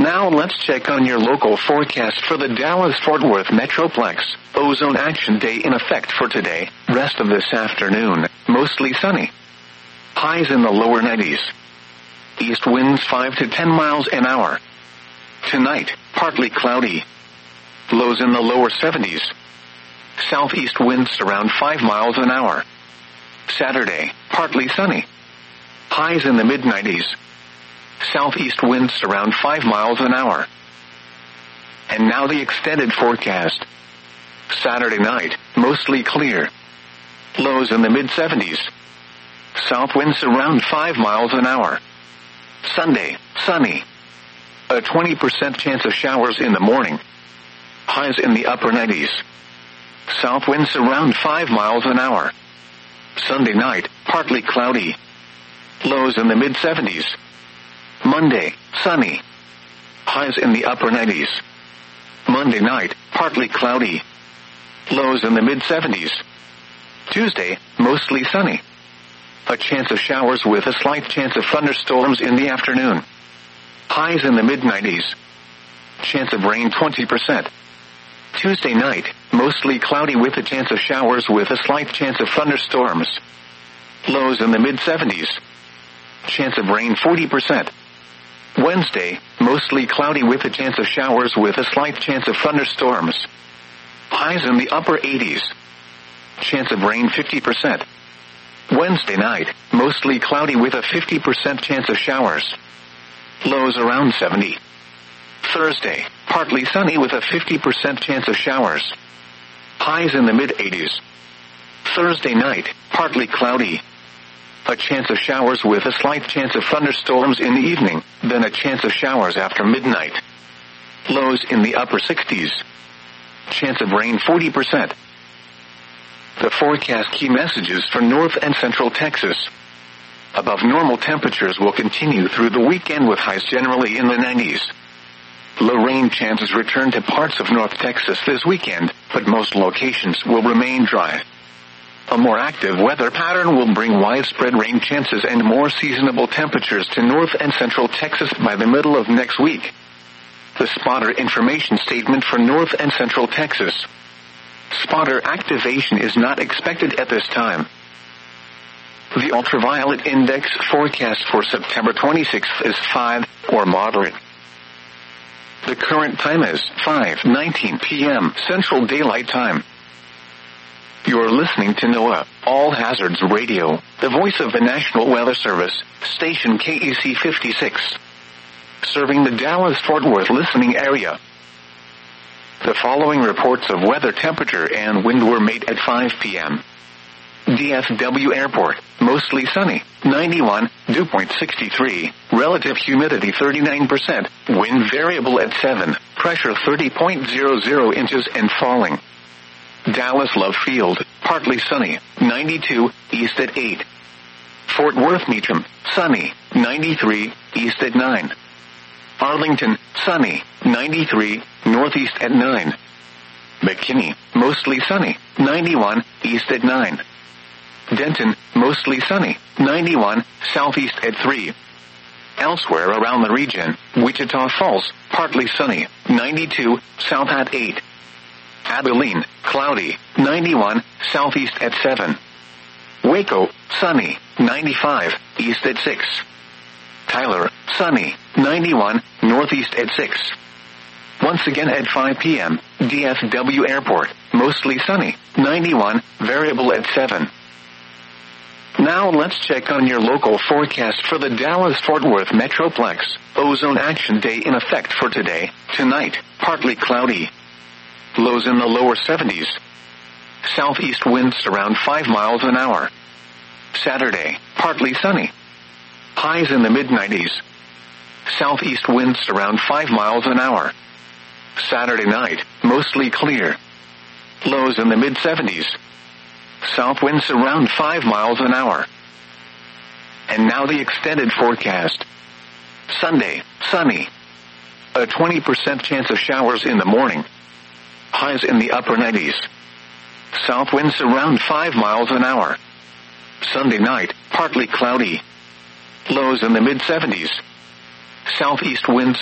Now let's check on your local forecast for the Dallas-Fort Worth Metroplex. Ozone Action Day in effect for today. Rest of this afternoon, mostly sunny. Highs in the lower 90s. East winds 5 to 10 miles an hour. Tonight, partly cloudy. Lows in the lower 70s. Southeast winds around 5 miles an hour. Saturday, partly sunny. Highs in the mid-90s. Southeast winds around 5 miles an hour. And now the extended forecast. Saturday night, mostly clear. Lows in the mid-70s. South winds around 5 miles an hour. Sunday, sunny. A 20% chance of showers in the morning. Highs in the upper 90s. South winds around 5 miles an hour. Sunday night, partly cloudy. Lows in the mid-70s. Monday, sunny. Highs in the upper 90s. Monday night, partly cloudy. Lows in the mid-70s. Tuesday, mostly sunny. A chance of showers with a slight chance of thunderstorms in the afternoon. Highs in the mid-90s. Chance of rain 20%. Tuesday night, mostly cloudy with a chance of showers with a slight chance of thunderstorms. Lows in the mid-70s. Chance of rain 40%. Wednesday, mostly cloudy with a chance of showers with a slight chance of thunderstorms. Highs in the upper 80s. Chance of rain 50%. Wednesday night, mostly cloudy with a 50% chance of showers. Lows around 70. Thursday, partly sunny with a 50% chance of showers. Highs in the mid-80s. Thursday night, partly cloudy. A chance of showers with a slight chance of thunderstorms in the evening, then a chance of showers after midnight. Lows in the upper 60s. Chance of rain 40%. The forecast key messages for North and Central Texas. Above normal temperatures will continue through the weekend with highs generally in the 90s. Low rain chances return to parts of North Texas this weekend, but most locations will remain dry. A more active weather pattern will bring widespread rain chances and more seasonable temperatures to North and Central Texas by the middle of next week. The spotter information statement for North and Central Texas. Spotter activation is not expected at this time. The ultraviolet index forecast for September 26th is 5 or moderate. The current time is 5:19 p.m. Central Daylight Time. You're listening to NOAA, All Hazards Radio, the voice of the National Weather Service, station KEC 56. Serving the Dallas-Fort Worth listening area. The following reports of weather temperature and wind were made at 5 p.m. DFW Airport, mostly sunny, 91, dew point 63, relative humidity 39%, wind variable at 7, pressure 30.00 inches and falling. Dallas Love Field, partly sunny, 92, east at 8. Fort Worth Meacham, sunny, 93, east at 9. Arlington, sunny, 93, northeast at 9. McKinney, mostly sunny, 91, east at 9. Denton, mostly sunny, 91, southeast at 3. Elsewhere around the region, Wichita Falls, partly sunny, 92, south at 8. Abilene, cloudy, 91, southeast at 7. Waco, sunny, 95, east at 6. Tyler, sunny, 91, northeast at 6. Once again at 5 p.m., DFW Airport, mostly sunny, 91, variable at 7. Now let's check on your local forecast for the Dallas-Fort Worth Metroplex. Ozone Action Day in effect for today. Tonight, partly cloudy. Lows in the lower 70s. Southeast winds around 5 miles an hour. Saturday, partly sunny. Highs in the mid-90s. Southeast winds around 5 miles an hour. Saturday night, mostly clear. Lows in the mid-70s. South winds around 5 miles an hour. And now the extended forecast. Sunday, sunny. A 20% chance of showers in the morning. Highs in the upper 90s. South winds around 5 miles an hour. Sunday night, partly cloudy. Lows in the mid-70s. Southeast winds